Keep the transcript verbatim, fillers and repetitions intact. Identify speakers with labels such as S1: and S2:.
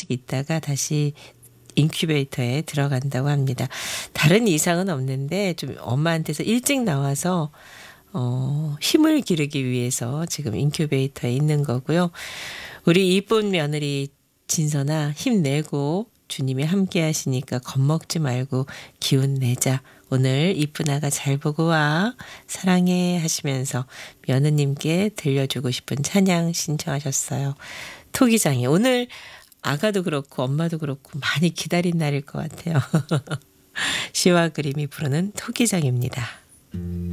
S1: 시간씩 있다가 다시 인큐베이터에 들어간다고 합니다. 다른 이상은 없는데 좀 엄마한테서 일찍 나와서 어, 힘을 기르기 위해서 지금 인큐베이터에 있는 거고요. 우리 이쁜 며느리 진선아 힘내고 주님이 함께 하시니까 겁먹지 말고 기운 내자. 오늘 이쁜 아가 잘 보고 와. 사랑해 하시면서 며느님께 들려주고 싶은 찬양 신청하셨어요. 토기장이 오늘 아가도 그렇고 엄마도 그렇고 많이 기다린 날일 것 같아요. 시와 그림이 부르는 토기장입니다.